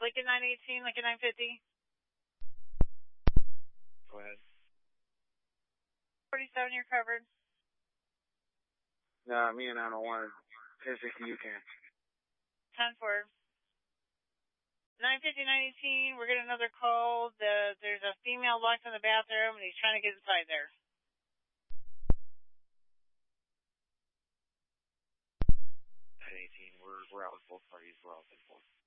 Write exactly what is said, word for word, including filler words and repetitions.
Lincoln nine eighteen, Lincoln nine fifty. Go ahead. forty-seven, you're covered. No, me and I don't want to. You can. ten four. nine fifty, nine eighteen, we're getting another call. The, there's a female locked in the bathroom, and he's trying to get inside there. ten eighteen, we're, we're out with both parties. We're out ten four.